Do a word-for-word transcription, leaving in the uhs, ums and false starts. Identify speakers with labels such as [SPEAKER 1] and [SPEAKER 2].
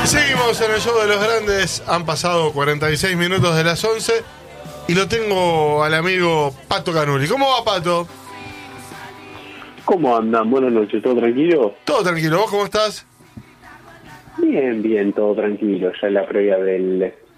[SPEAKER 1] Seguimos en el show de los grandes. Han pasado cuarenta y seis minutos de las once y lo tengo al amigo Pato Canuli. ¿Cómo va, Pato?
[SPEAKER 2] ¿Cómo andan? Buenas noches, ¿todo tranquilo?
[SPEAKER 1] Todo tranquilo, ¿vos cómo estás?
[SPEAKER 2] Bien, bien, todo tranquilo. Ya en la previa del